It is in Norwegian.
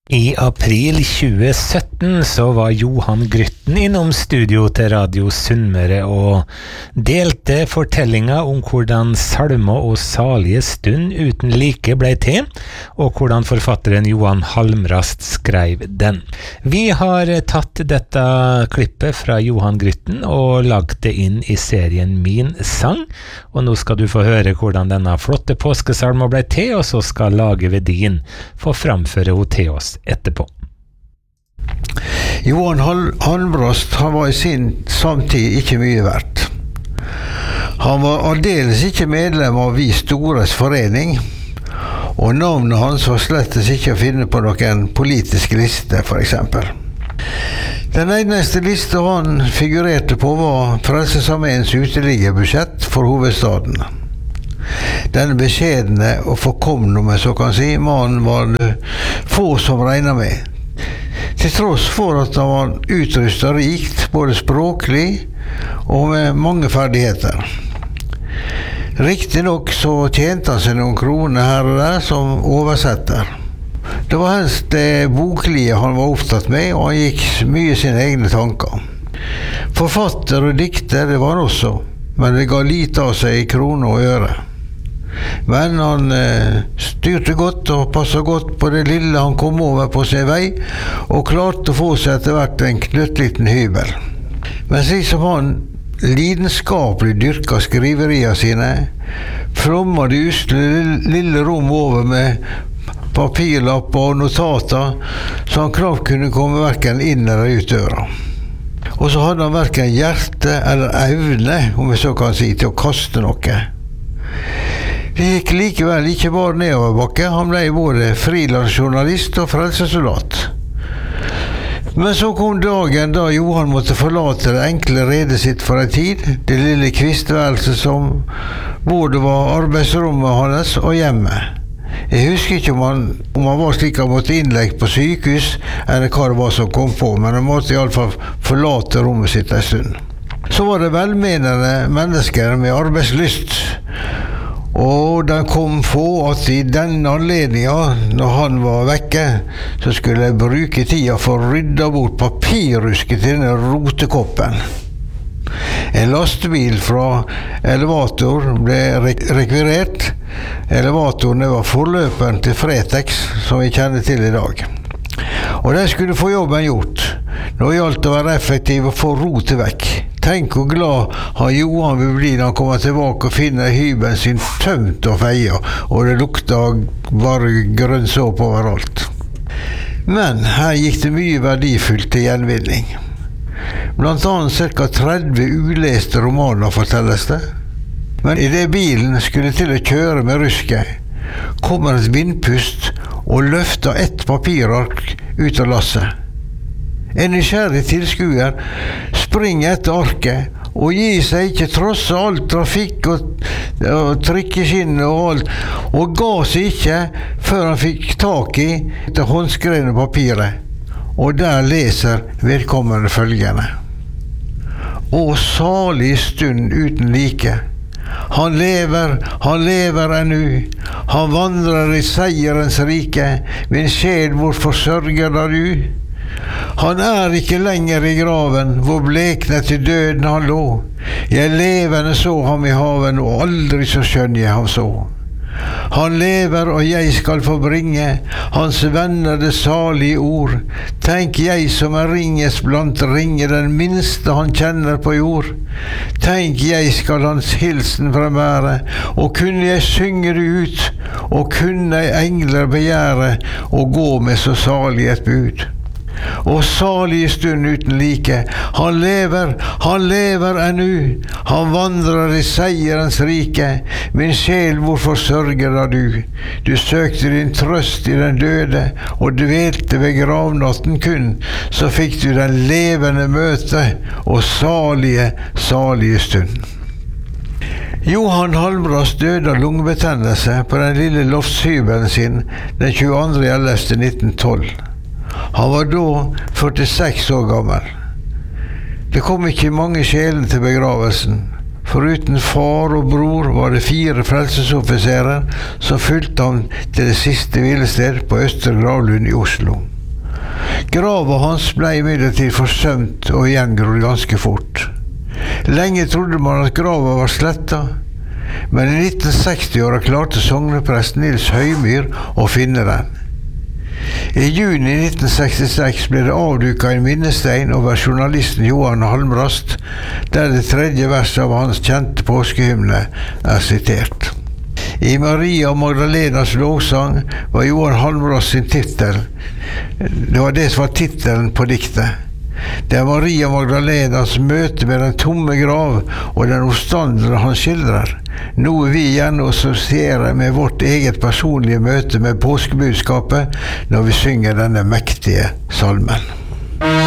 I april 2017 så var Johan Grytten innom studio til Radio Sunnmøre og delte fortellinga om hvordan salmer og salige stund uten like ble til, og hvordan forfatteren Johan Halmrast skrev den. Vi har tatt dette klippet fra Johan Grytten og lagt det inn i serien Min sang, og nå skal du få høre hvordan denne flotte påskesalmen ble til, og så skal Lage Vedin få framføre henne til oss etterpå. Johan Halmrast, han var i sin samtid ikke mye verdt. Han var aldeles ikke medlem av Vi Stores forening, og navnet hans var slettes ikke å finne på noen politisk liste, for eksempel. Den eneste liste han figurerte på var Frelsesarmeens uteliggerbudsjett for hovedstaden. Denne beskjedne og forkomne, om jeg så kan si, mannen var det få som regnet med. Til tross for at han var utrustet rikt, både språklig og med mange ferdigheter. Riktig nok så tjente han seg noen kroner her og der som oversetter. Det var helst det boklige han var opptatt med, og han gikk mye sine egne tanker. Forfatter og dikter, det var han også, men det ga lite av seg i kroner og øre. Men han styrte godt og passet godt på det lille han kom over på sin vei, og klarte å få seg etter hvert en knøttliten hybel. Men slik som han lidenskapelig dyrket skriveriene sine, flommet det usle lille rom over med papirlapper og notater, så han knapt kunne komme hverken inn eller ut døra. Og så hadde han hverken hjerte eller evne, om jeg så kan si, til å kaste noe. Det gikk likevel ikke bare nedoverbakke, han ble både frilansjournalist og frelsesoldat. Men så kom dagen da Johan måtte forlate det enkle redet sitt for en tid, det lille kvistværelset som både var arbeidsrommet hans og hjemmet. Jeg husker ikke om han var slik han måtte innlegge på sykehus, eller hva det var som kom på, men han måtte i alle fall forlate rommet sitt en stund. Så var det velmenende mennesker med arbeidslyst, og den kom få at i denne anledningen, når han var vekke, så skulle jeg bruke tida for å rydde bort papirrusket til denne rotekoppen. En lastebil fra Elevator ble rekvirert. Elevatoren var forløperen til Fretex, som vi kjenner til i dag. Og de skulle få jobben gjort. Nå gjaldt det å være effektiv og få rotet vekk. Tenk hvor glad han Johan vil bli når han kommer tilbake og finner hybelen sin tømt og feia, og det lukter bare grønn såpe overalt. Men her gikk det mye verdifullt til gjenvinning. Blant annet ca. 30 uleste romaner fortelles det. Men i det bilen skulle til å kjøre med rusket, kommer et vindpust og løfter ett papirark ut av lasset. En nysgjerrig tilskuer springer etter arket og gir seg ikke trosse all trafikk og trikkeskinn og alt, og ga seg ikke før han fikk tak i det håndskrevne papiret, og der leser vedkommende følgende: Å salig stund uten like. Han lever ennu, han vandrer i seierens rike, min sjel hvor forsørger da du. Han ikke lenger i graven, hvor bleknet til døden han lå. Jeg levende så ham i haven, og aldri så skjønn jeg ham så. Han lever, og jeg skal få bringe hans venner det salige ord. Tenk jeg som ringes blant ringer, den minste han kjenner på jord. Tenk jeg skal hans hilsen fremære, og kunne jeg synge det ut, og kunne engler begjære, og gå med så salig et bud. Og salige stund uten like, han lever ennu, han vandrer i seierens rike, min sjel hvor forsørger da du. Du søkte din trøst i den døde, og dvelte ved gravnatten kun, så fikk du den levende møte, og salige stund. Johan Halmrast døde av lungebetennelse på den lille loftshybelen sin den 22.11.1912. Han var da 46 år gammel. Det kom ikke mange sjelene til begravelsen. Foruten far og bror var det 4 frelsesoffiserer som fulgte ham til det siste hvilested på Østre Gravlund i Oslo. Grava hans ble imidlertid forsømt og gjengrodd ganske fort. Lenge trodde man at grava var sletta, men i 1960-åra klarte sogneprest Nils Høymyr å finne den. I juni 1966 ble det avduket en minnestein over journalisten Johan Halmrast, der det tredje verset av hans kjente påskehymne er sitert. I Maria Magdalenas lovsang var Johan Halmrast sin tittel. Det var det som var tittelen på diktet. Det er Maria Magdalenas møte med den tomme grav og den oppstandelse han skildrer, noe vi gjerne assosierer med vårt eget personlige møte med påskebudskapet når vi synger denne mektige salmen.